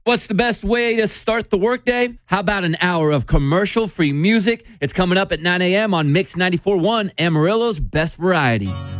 What's the best way to start the workday? How about an hour of commercial-free music? It's coming up at 9 a.m. on Mix 94.1, Amarillo's Best Variety.